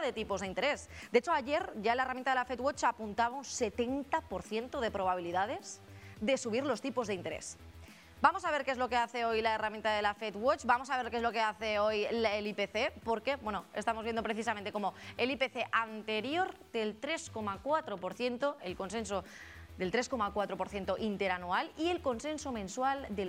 de tipos de interés. De hecho, ayer ya la herramienta de la FedWatch apuntaba un 70% de probabilidades de subir los tipos de interés. Vamos a ver qué es lo que hace hoy la herramienta de la FedWatch, vamos a ver qué es lo que hace hoy el IPC, porque, bueno, estamos viendo precisamente como el IPC anterior del 3,4%, el consenso del 3,4% interanual y el consenso mensual del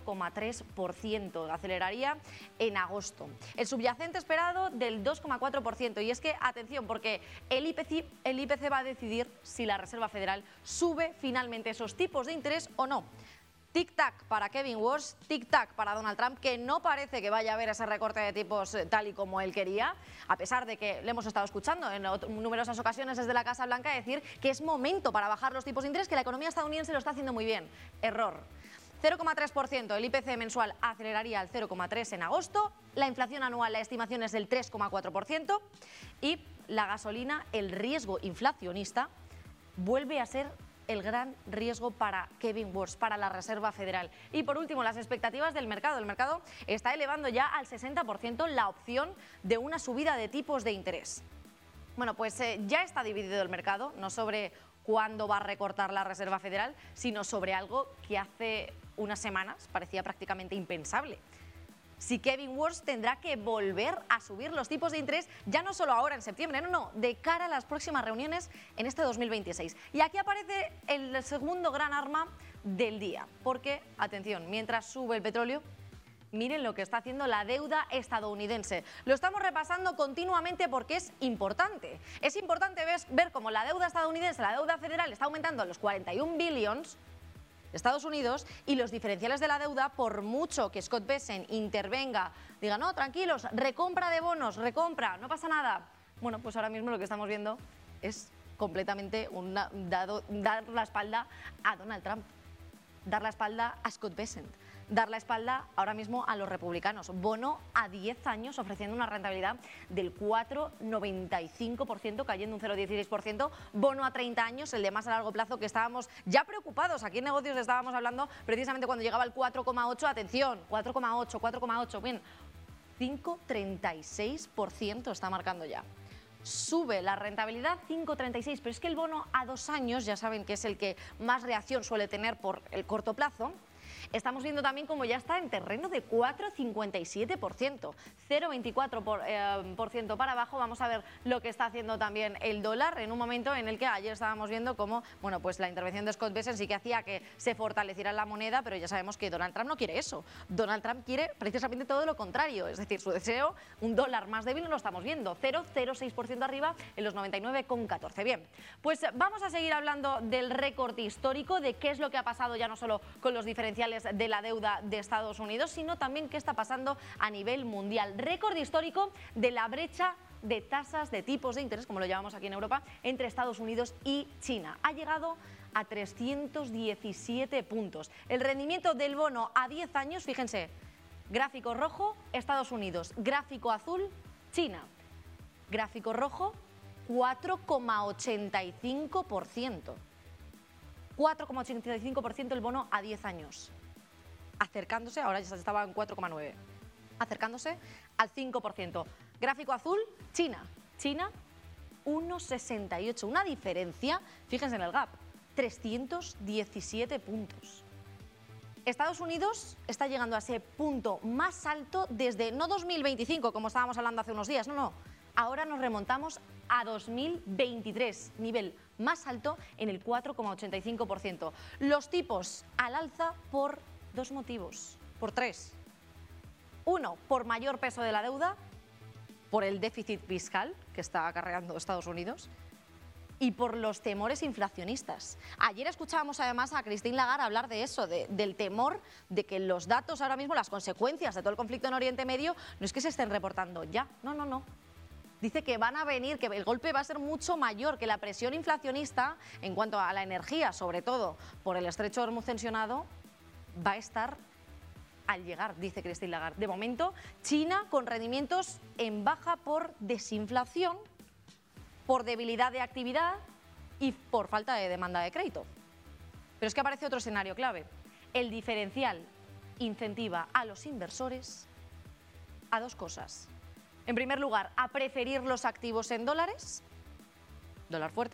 0,3%. Aceleraría en agosto. El subyacente esperado del 2,4%. Y es que, atención, porque el IPC va a decidir si la Reserva Federal sube finalmente esos tipos de interés o no. Tic-tac para Kevin Warsh, tic-tac para Donald Trump, que no parece que vaya a haber ese recorte de tipos tal y como él quería, a pesar de que le hemos estado escuchando en numerosas ocasiones desde la Casa Blanca decir que es momento para bajar los tipos de interés, que la economía estadounidense lo está haciendo muy bien. Error. 0,3%, el IPC mensual aceleraría al 0,3% en agosto, la inflación anual, la estimación es del 3,4% y la gasolina, el riesgo inflacionista, vuelve a ser el gran riesgo para Kevin Warsh, para la Reserva Federal. Y por último, las expectativas del mercado. El mercado está elevando ya al 60% la opción de una subida de tipos de interés. Bueno, pues ya está dividido el mercado, no sobre cuándo va a recortar la Reserva Federal, sino sobre algo que hace unas semanas parecía prácticamente impensable. Si Kevin Warsh tendrá que volver a subir los tipos de interés, ya no solo ahora en septiembre, no, de cara a las próximas reuniones en este 2026. Y aquí aparece el segundo gran arma del día, porque, atención, mientras sube el petróleo, miren lo que está haciendo la deuda estadounidense. Lo estamos repasando continuamente porque es importante. Es importante ver cómo la deuda estadounidense, la deuda federal, está aumentando a los 41 billones Estados Unidos, y los diferenciales de la deuda, por mucho que Scott Bessent intervenga, diga, no, tranquilos, recompra de bonos, recompra, no pasa nada. Bueno, pues ahora mismo lo que estamos viendo es completamente dar la espalda a Donald Trump, dar la espalda a Scott Bessent, dar la espalda ahora mismo a los republicanos. Bono a 10 años ofreciendo una rentabilidad del 4,95%, cayendo un 0,16%. Bono a 30 años, el de más a largo plazo, que estábamos ya preocupados. Aquí en negocios estábamos hablando precisamente cuando llegaba el 4,8%. Atención, 4,8%. Bien, 5,36% está marcando ya. Sube la rentabilidad 5,36, pero es que el bono a 2 años, ya saben que es el que más reacción suele tener por el corto plazo. Estamos viendo también como ya está en terreno de 4,57%, 0,24% para abajo. Vamos a ver lo que está haciendo también el dólar en un momento en el que ayer estábamos viendo cómo, bueno, pues la intervención de Scott Bessent sí que hacía que se fortaleciera la moneda, pero ya sabemos que Donald Trump no quiere eso. Donald Trump quiere precisamente todo lo contrario, es decir, su deseo, un dólar más débil, lo estamos viendo, 0,06% arriba en los 99,14. Bien, pues vamos a seguir hablando del récord histórico, de qué es lo que ha pasado ya no solo con los diferenciales de la deuda de Estados Unidos, sino también qué está pasando a nivel mundial. Récord histórico de la brecha de tasas de tipos de interés, como lo llamamos aquí en Europa, entre Estados Unidos y China. Ha llegado a 317 puntos. El rendimiento del bono a 10 años, fíjense, gráfico rojo, Estados Unidos, gráfico azul, China. Gráfico rojo, 4,85%. 4,85% el bono a 10 años. Acercándose, ahora ya estaba en 4,9%, acercándose al 5%. Gráfico azul, China. China, 1,68. Una diferencia, fíjense en el gap, 317 puntos. Estados Unidos está llegando a ese punto más alto desde, no 2025, como estábamos hablando hace unos días, no. Ahora nos remontamos a 2023, nivel más alto en el 4,85%. Los tipos al alza por 2 motivos, por 3. Uno, por mayor peso de la deuda, por el déficit fiscal que está acarreando Estados Unidos y por los temores inflacionistas. Ayer escuchábamos además a Christine Lagarde hablar de eso, del temor de que los datos ahora mismo, las consecuencias de todo el conflicto en Oriente Medio, no es que se estén reportando ya, no. Dice que van a venir, que el golpe va a ser mucho mayor, que la presión inflacionista en cuanto a la energía, sobre todo por el estrecho de Hormuz tensionado, va a estar al llegar, dice Christine Lagarde. De momento, China con rendimientos en baja por desinflación, por debilidad de actividad y por falta de demanda de crédito. Pero es que aparece otro escenario clave. El diferencial incentiva a los inversores a 2 cosas. En primer lugar, a preferir los activos en dólares, dólar fuerte.